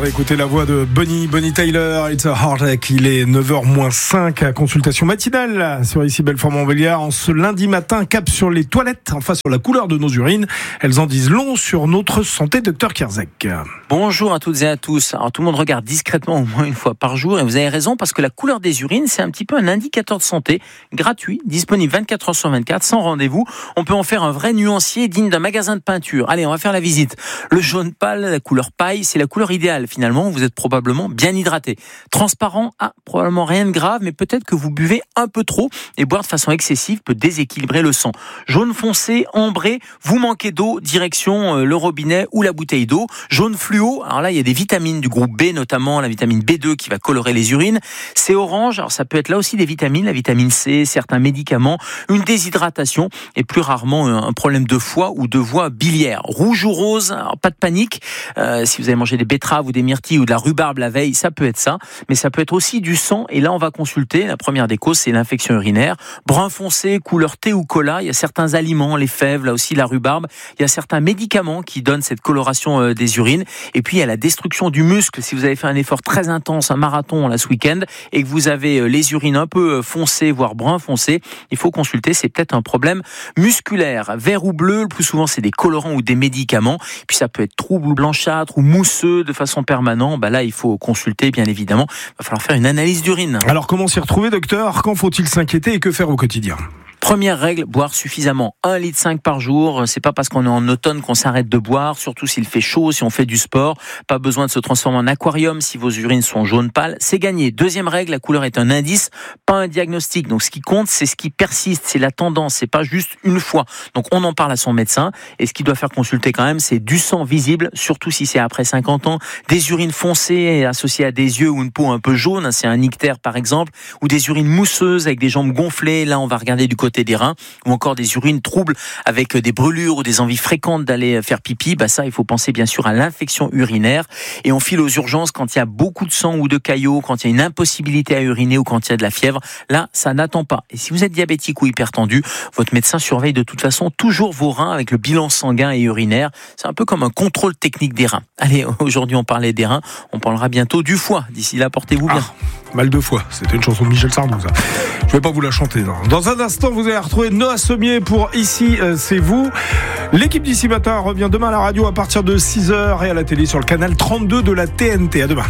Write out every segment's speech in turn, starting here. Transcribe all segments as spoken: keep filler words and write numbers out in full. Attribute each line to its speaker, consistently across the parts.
Speaker 1: réécouter la voix de Bonnie, Bonnie Tyler, It's a Heartache. Il est neuf heures moins cinq à consultation matinale sur ici Belfort-Montbéliard. En ce lundi matin, cap sur les toilettes, enfin sur la couleur de nos urines. Elles en disent long sur notre santé, docteur Kierzek.
Speaker 2: Bonjour à toutes et à tous. Alors tout le monde regarde discrètement au moins une fois par jour et vous avez raison parce que la couleur des urines, c'est un petit peu un indicateur de santé gratuit, disponible vingt-quatre heures sur vingt-quatre, sans rendez-vous. On peut en faire un vrai nuancier digne d'un magasin de peinture. Allez, on va faire la visite. Le jaune pâle, la couleur paille, c'est la couleur idéale finalement. Vous êtes probablement bien hydraté. Transparent, ah, probablement rien de grave, mais peut-être que vous buvez un peu trop et boire de façon excessive peut déséquilibrer le sang. Jaune foncé, ambré, vous manquez d'eau, direction euh, le robinet ou la bouteille d'eau. Jaune fluo, alors là il y a des vitamines du groupe B, notamment la vitamine B deux qui va colorer les urines. C'est orange, alors ça peut être là aussi des vitamines, la vitamine C, certains médicaments, une déshydratation et plus rarement un problème de foie ou de voie biliaire. Rouge ou rose, alors pas de panique, euh, si vous avez mangé des betteraves ou des myrtilles ou de la rhubarbe la veille, ça peut être ça, mais ça peut être aussi du sang et là on va consulter. La première des causes, c'est l'infection urinaire. Brun foncé, couleur thé ou cola, il y a certains aliments, les fèves, là aussi la rhubarbe, il y a certains médicaments qui donnent cette coloration euh, des urines. Et puis il y a la destruction du muscle. Si vous avez fait un effort très intense, un marathon là ce week-end, et que vous avez les urines un peu foncées, voire brun foncé, il faut consulter. C'est peut-être un problème musculaire. Vert ou bleu, le plus souvent c'est des colorants ou des médicaments. Puis ça peut être trouble ou blanchâtre ou mousseux de façon permanente. Bah là il faut consulter bien évidemment. Il va falloir faire une analyse d'urine.
Speaker 1: Alors comment s'y retrouver, docteur ? Quand faut-il s'inquiéter et que faire au quotidien ?
Speaker 2: Première règle, boire suffisamment, un litre cinq par jour. C'est pas parce qu'on est en automne qu'on s'arrête de boire, surtout s'il fait chaud, si on fait du sport. Pas besoin de se transformer en aquarium si vos urines sont jaune pâle. C'est gagné. Deuxième règle, la couleur est un indice, pas un diagnostic. Donc ce qui compte, c'est ce qui persiste, c'est la tendance, c'est pas juste une fois. Donc on en parle à son médecin. Et ce qu'il doit faire consulter quand même, c'est du sang visible, surtout si c'est après cinquante ans, des urines foncées associées à des yeux ou une peau un peu jaune, c'est un ictère par exemple, ou des urines mousseuses avec des jambes gonflées. Là, on va regarder du côté des reins, ou encore des urines troubles avec des brûlures ou des envies fréquentes d'aller faire pipi. Bah ça, il faut penser bien sûr à l'infection urinaire. Et on file aux urgences quand il y a beaucoup de sang ou de caillots, quand il y a une impossibilité à uriner ou quand il y a de la fièvre. Là, ça n'attend pas. Et si vous êtes diabétique ou hypertendu, votre médecin surveille de toute façon toujours vos reins avec le bilan sanguin et urinaire. C'est un peu comme un contrôle technique des reins. Allez, aujourd'hui on parlait des reins, on parlera bientôt du foie. D'ici là, portez-vous bien.
Speaker 1: Ah, mal de foie, c'était une chanson de Michel Sardou, ça. Je vais pas vous la chanter. Non. Dans un instant, vous allez retrouver Noah Sommier pour Ici, euh, c'est vous. L'équipe d'Ici Matin revient demain à la radio à partir de six heures et à la télé sur le canal trente-deux de la T N T. À demain.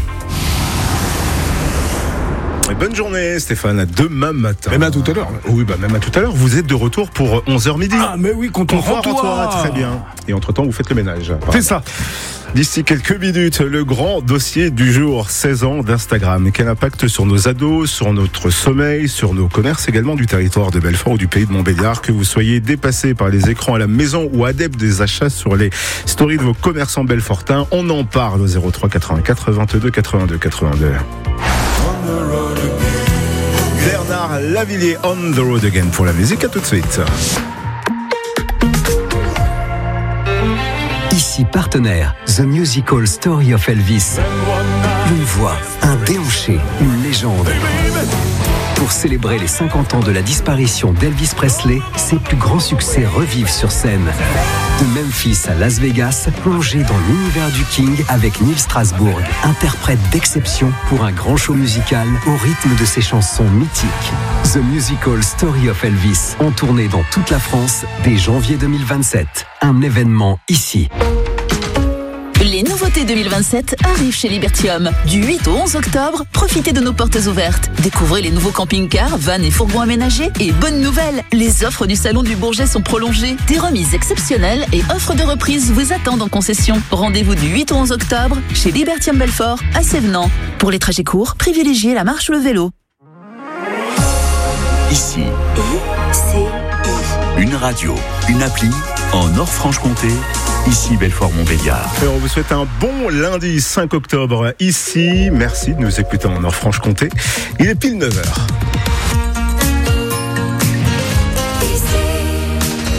Speaker 3: Bonne journée Stéphane, à demain matin.
Speaker 1: Même à tout à l'heure.
Speaker 3: Oui, bah même à tout à l'heure. Vous êtes de retour pour onze heures midi.
Speaker 1: Ah mais oui, quand on
Speaker 3: rentre, très bien. Et entre-temps, vous faites le ménage.
Speaker 1: C'est ça.
Speaker 3: D'ici quelques minutes, le grand dossier du jour, seize ans d'Instagram. Quel impact sur nos ados, sur notre sommeil, sur nos commerces également du territoire de Belfort ou du pays de Montbéliard. Que vous soyez dépassé par les écrans à la maison ou adepte des achats sur les stories de vos commerçants belfortins, on en parle au zéro trois quatre-vingt-quatre vingt-deux quatre-vingt-deux quatre-vingt-deux. Bernard Lavilliers, On the Road Again pour la musique. À tout de suite.
Speaker 4: Ici partenaire, The Musical Story of Elvis. Une voix, un déhanché, une légende. Pour célébrer les cinquante ans de la disparition d'Elvis Presley, ses plus grands succès revivent sur scène. De Memphis à Las Vegas, plongez dans l'univers du King avec Neil Strasbourg, interprète d'exception pour un grand show musical au rythme de ses chansons mythiques. The Musical Story of Elvis, en tournée dans toute la France dès janvier deux mille vingt-sept. Un événement ici.
Speaker 5: Les nouveautés deux mille vingt-sept arrivent chez Libertium. Du huit au onze octobre, profitez de nos portes ouvertes. Découvrez les nouveaux camping-cars, vannes et fourgons aménagés. Et bonne nouvelle, les offres du Salon du Bourget sont prolongées. Des remises exceptionnelles et offres de reprise vous attendent en concession. Rendez-vous du huit au onze octobre chez Libertium Belfort à Sévenant. Pour les trajets courts, privilégiez la marche ou le vélo.
Speaker 6: Ici, une radio, une appli en Nord-Franche-Comté. Ici Belfort-Montbéliard.
Speaker 3: Et on vous souhaite un bon lundi cinq octobre ici. Merci de nous écouter en Nord-Franche-Comté. Il est pile neuf heures.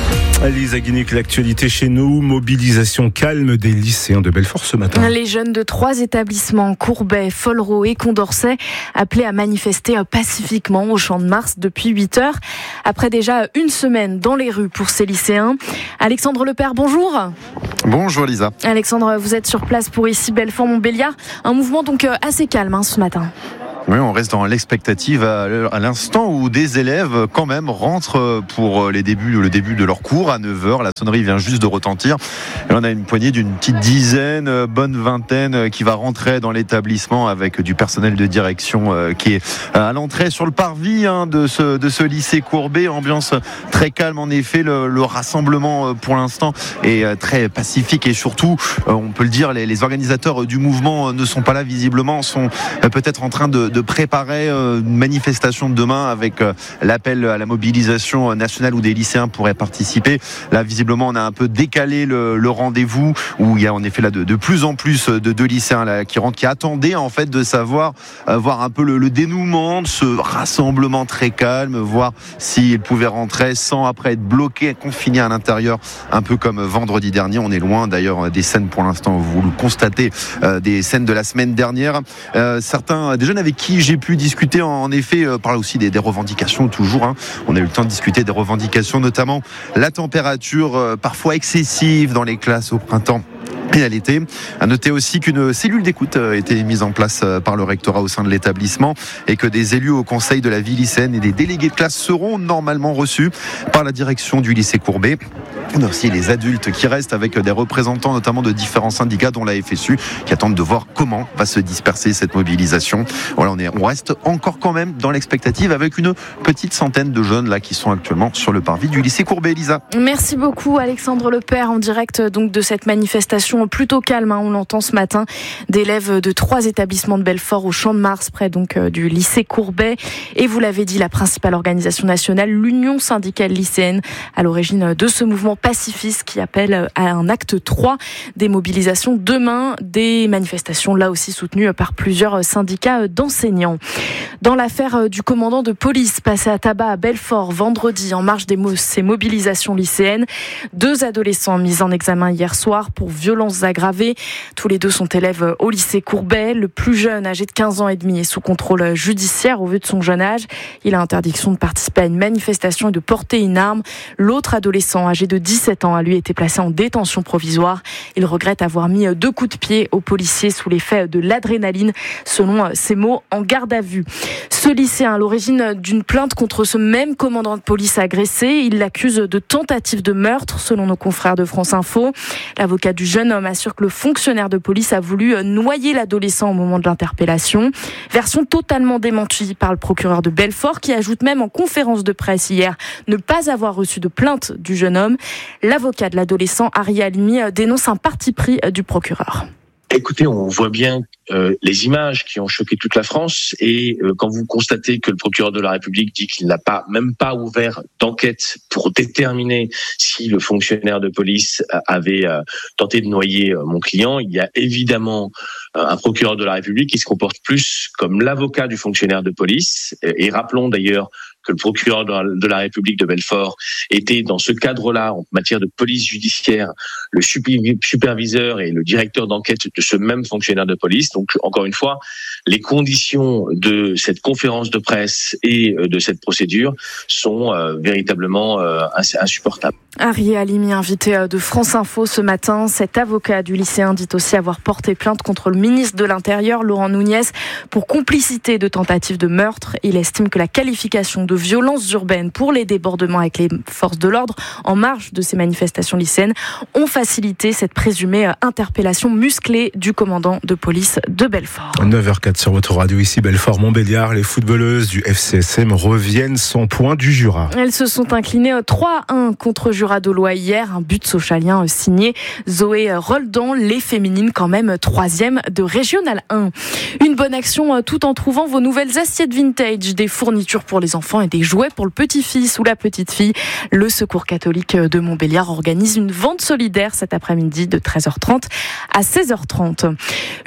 Speaker 3: Lisa Guinic, l'actualité chez nous, mobilisation calme des lycéens de Belfort ce matin.
Speaker 7: Les jeunes de trois établissements, Courbet, Folleraud et Condorcet, appelés à manifester pacifiquement au Champ de Mars depuis huit heures. Après déjà une semaine dans les rues pour ces lycéens. Alexandre Lepère, bonjour.
Speaker 8: Bonjour Lisa.
Speaker 7: Alexandre, vous êต์sur place pour ici Belfort-Montbéliard. Un mouvement donc assez calme hein, ce matin.
Speaker 8: Oui, on reste dans l'expectative à, à l'instant où des élèves quand même rentrent pour les débuts, le début de leur cours à neuf heures. La sonnerie vient juste de retentir. Et on a une poignée d'une petite dizaine, bonne vingtaine qui va rentrer dans l'établissement avec du personnel de direction qui est à l'entrée sur le parvis hein, de, ce, de ce lycée Courbet. Ambiance très calme en effet. Le, le rassemblement pour l'instant est très pacifique et surtout, on peut le dire, les, les organisateurs du mouvement ne sont pas là visiblement, sont peut-être en train de de préparer une manifestation de demain avec l'appel à la mobilisation nationale où des lycéens pourraient participer. Là, visiblement, on a un peu décalé le, le rendez-vous où il y a en effet là de, de plus en plus de, de lycéens là, qui rentrent, qui attendaient en fait de savoir, euh, voir un peu le, le dénouement de ce rassemblement très calme, voir s'ils pouvaient rentrer sans après être bloqués, confinés à l'intérieur, un peu comme vendredi dernier. On est loin d'ailleurs des scènes pour l'instant, vous le constatez, euh, des scènes de la semaine dernière. Euh, certains, des jeunes avec qui j'ai pu discuter en effet euh, parle aussi des, des revendications toujours hein. On a eu le temps de discuter des revendications, notamment la température euh, parfois excessive dans les classes au printemps et à l'été. À noter aussi qu'une cellule d'écoute a été mise en place par le rectorat au sein de l'établissement et que des élus au conseil de la vie lycéenne et des délégués de classe seront normalement reçus par la direction du lycée Courbet. On a aussi les adultes qui restent avec des représentants notamment de différents syndicats dont la F S U qui attendent de voir comment va se disperser cette mobilisation. Voilà, on, est, on reste encore quand même dans l'expectative avec une petite centaine de jeunes là qui sont actuellement sur le parvis du lycée Courbet. Elisa.
Speaker 7: Merci beaucoup Alexandre Lepère en direct donc de cette manifestation plutôt calme, hein, on l'entend ce matin, d'élèves de trois établissements de Belfort au Champ de Mars, près donc euh, du lycée Courbet. Et vous l'avez dit, la principale organisation nationale, l'Union syndicale lycéenne, à l'origine de ce mouvement pacifiste qui appelle à un acte trois des mobilisations demain, des manifestations là aussi soutenues par plusieurs syndicats d'enseignants. Dans l'affaire du commandant de police passé à tabac à Belfort vendredi en marge de ces mobilisations lycéennes, deux adolescents mis en examen hier soir pour violences aggravées. Tous les deux sont élèves au lycée Courbet. Le plus jeune, âgé de quinze ans et demi, est sous contrôle judiciaire au vu de son jeune âge. Il a interdiction de participer à une manifestation et de porter une arme. L'autre adolescent, âgé de dix-sept ans, a lui été placé en détention provisoire. Il regrette avoir mis deux coups de pied aux policiers sous l'effet de l'adrénaline, selon ses mots en garde à vue. Ce lycéen, à l'origine d'une plainte contre ce même commandant de police agressé, il l'accuse de tentative de meurtre, selon nos confrères de France Info. L'avocat du jeune homme assure que le fonctionnaire de police a voulu noyer l'adolescent au moment de l'interpellation. Version totalement démentie par le procureur de Belfort, qui ajoute même en conférence de presse hier ne pas avoir reçu de plainte du jeune homme. L'avocat de l'adolescent, Ari Halimi, dénonce un parti pris du procureur.
Speaker 9: Écoutez, on voit bien euh, les images qui ont choqué toute la France et euh, quand vous constatez que le procureur de la République dit qu'il n'a pas même pas ouvert d'enquête pour déterminer si le fonctionnaire de police avait euh, tenté de noyer euh, mon client, il y a évidemment euh, un procureur de la République qui se comporte plus comme l'avocat du fonctionnaire de police. Et, et rappelons d'ailleurs que le procureur de la République de Belfort était dans ce cadre-là, en matière de police judiciaire, le superviseur et le directeur d'enquête de ce même fonctionnaire de police. Donc, encore une fois, les conditions de cette conférence de presse et de cette procédure sont euh, véritablement euh, insupportables.
Speaker 7: Ari Halimi, invité de France Info ce matin, cet avocat du lycéen dit aussi avoir porté plainte contre le ministre de l'Intérieur, Laurent Nunez, pour complicité de tentative de meurtre. Il estime que la qualification de violences urbaines pour les débordements avec les forces de l'ordre en marge de ces manifestations lycéennes ont facilité cette présumée interpellation musclée du commandant de police de Belfort.
Speaker 3: neuf heures quatre sur votre radio, ici Belfort-Montbéliard. Les footballeuses du F C S M reviennent sans point du Jura.
Speaker 7: Elles se sont inclinées trois à un contre Jura Dolois hier, un but sochalien signé Zoé Roldan, les féminines quand même troisième de Régional un. Une bonne action tout en trouvant vos nouvelles assiettes vintage, des fournitures pour les enfants et des jouets pour le petit-fils ou la petite-fille. Le Secours catholique de Montbéliard organise une vente solidaire cet après-midi de treize heures trente à seize heures trente. Une belle action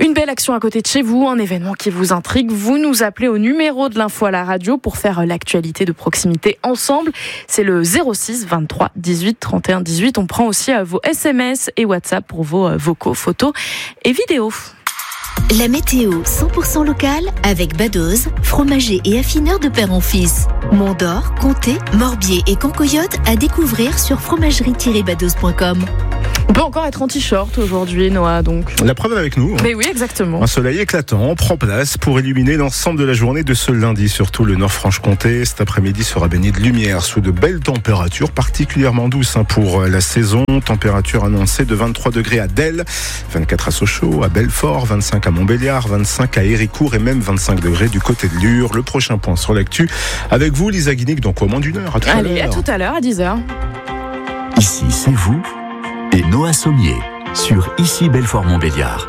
Speaker 7: attraction à côté de chez vous, un événement qui vous intrigue, vous nous appelez au numéro de l'info à la radio pour faire l'actualité de proximité ensemble. C'est le zéro six vingt-trois dix-huit trente et un dix-huit. On prend aussi vos S M S et WhatsApp pour vos vocaux, photos et vidéos.
Speaker 10: La météo cent pour cent locale avec Badoz, fromager et affineur de père en fils. Mont-d'Or, Comté, Morbier et Concoyote à découvrir sur fromagerie tiret badoz point com.
Speaker 7: On peut encore être en t-shirt aujourd'hui, Noah, donc.
Speaker 3: La preuve avec nous.
Speaker 7: Mais oui, exactement.
Speaker 3: Un soleil éclatant prend place pour illuminer l'ensemble de la journée de ce lundi. Surtout le Nord-Franche-Comté. Cet après-midi sera baigné de lumière sous de belles températures particulièrement douces pour la saison. Température annoncée de vingt-trois degrés à Delle, vingt-quatre à Sochaux, à Belfort, vingt-cinq à Montbéliard, vingt-cinq à Héricourt et même vingt-cinq degrés du côté de Lure. Le prochain point sur l'actu avec vous, Lisa Guinic, donc au moins d'une heure. À tout
Speaker 7: Allez,
Speaker 3: à,
Speaker 7: à tout à l'heure, à dix heures.
Speaker 6: Ici, c'est vous et Noah Sommier sur Ici Belfort-Montbéliard.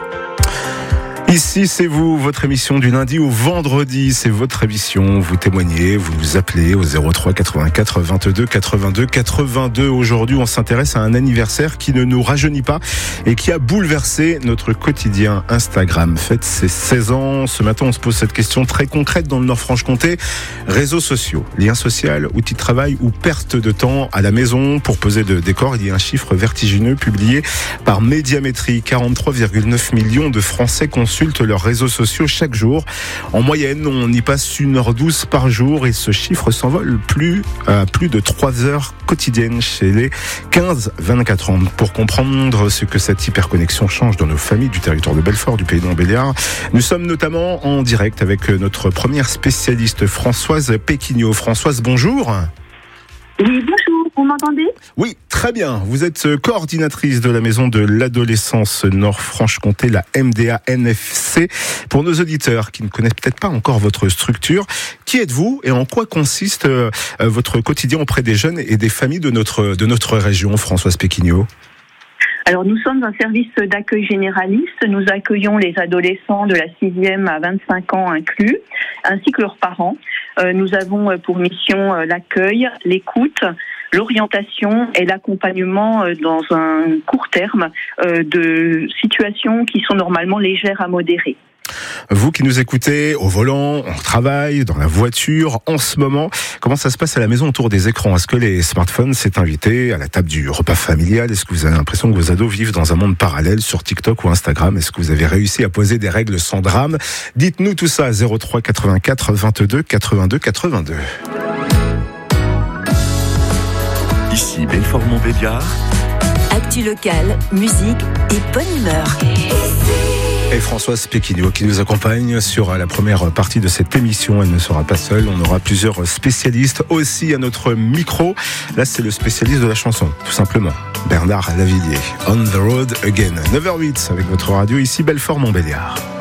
Speaker 3: Ici, c'est vous, votre émission du lundi au vendredi. C'est votre émission. Vous témoignez, vous nous appelez au zéro trois quatre-vingt-quatre vingt-deux quatre-vingt-deux quatre-vingt-deux. Aujourd'hui, on s'intéresse à un anniversaire qui ne nous rajeunit pas et qui a bouleversé notre quotidien. Instagram fête ses seize ans. Ce matin, on se pose cette question très concrète dans le Nord-Franche-Comté. Réseaux sociaux, lien social, outils de travail ou perte de temps à la maison. Pour poser le décor, il y a un chiffre vertigineux publié par Médiamétrie. quarante-trois virgule neuf millions de Français consultent leurs réseaux sociaux chaque jour. En moyenne, on y passe une heure douze par jour et ce chiffre s'envole plus à plus de trois heures quotidiennes chez les quinze vingt-quatre ans. Pour comprendre ce que cette hyperconnexion change dans nos familles du territoire de Belfort, du pays de Montbéliard, nous sommes notamment en direct avec notre première spécialiste, Françoise Péquignot. Françoise, bonjour.
Speaker 11: Oui, bonjour, vous m'entendez ?
Speaker 3: Oui, très bien. Vous êtes coordinatrice de la Maison de l'Adolescence Nord-Franche-Comté, la M D A N F C. Pour nos auditeurs qui ne connaissent peut-être pas encore votre structure, qui êtes-vous et en quoi consiste euh, votre quotidien auprès des jeunes et des familles de notre, de notre région, Françoise Péquignot ?
Speaker 11: Alors, nous sommes un service d'accueil généraliste. Nous accueillons les adolescents de la sixième à vingt-cinq ans inclus, ainsi que leurs parents. Euh, nous avons pour mission euh, l'accueil, l'écoute, l'orientation et l'accompagnement euh, dans un court terme euh, de situations qui sont normalement légères à modérées.
Speaker 3: Vous qui nous écoutez au volant, au travail, dans la voiture, en ce moment, comment ça se passe à la maison autour des écrans ? Est-ce que les smartphones s'est invité à la table du repas familial ? Est-ce que vous avez l'impression que vos ados vivent dans un monde parallèle sur TikTok ou Instagram ? Est-ce que vous avez réussi à poser des règles sans drame ? Dites-nous tout ça, zéro trois quatre-vingt-quatre vingt-deux quatre-vingt-deux quatre-vingt-deux.
Speaker 6: Ici Belfort-Montbéliard.
Speaker 10: Actu locale, musique et bonne humeur.
Speaker 3: Et Françoise Péquignot qui nous accompagne sur la première partie de cette émission. Elle ne sera pas seule, on aura plusieurs spécialistes aussi à notre micro. Là, c'est le spécialiste de la chanson, tout simplement. Bernard Lavillier, On the Road Again. neuf heures huit avec votre radio, ici Belfort-Montbéliard.